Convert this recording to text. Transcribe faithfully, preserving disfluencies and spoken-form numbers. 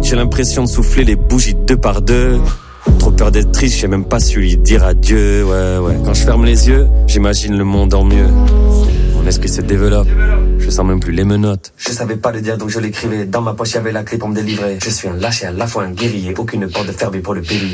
j'ai l'impression de souffler les bougies deux par deux. Trop peur d'être triste, j'ai même pas su lui dire adieu. Ouais, ouais. Quand je ferme les yeux, j'imagine le monde en mieux. Mon esprit se développe, je sens même plus les menottes. Je savais pas le dire donc je l'écrivais. Dans ma poche y'avait la clé pour me délivrer. Je suis un lâche et à la fois un guerrier. Aucune porte fermée pour le péril.